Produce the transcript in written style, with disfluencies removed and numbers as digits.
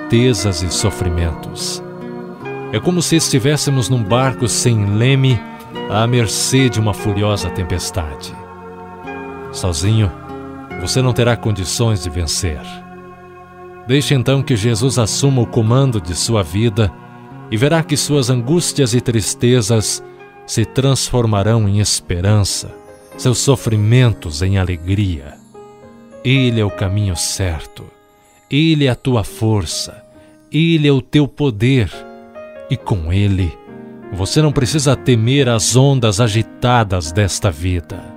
incertezas e sofrimentos. É como se estivéssemos num barco sem leme, à mercê de uma furiosa tempestade. Sozinho, você não terá condições de vencer. Deixe então que Jesus assuma o comando de sua vida e verá que suas angústias e tristezas se transformarão em esperança, seus sofrimentos em alegria. Ele é o caminho certo, Ele é a tua força, Ele é o teu poder, e com Ele você não precisa temer as ondas agitadas desta vida.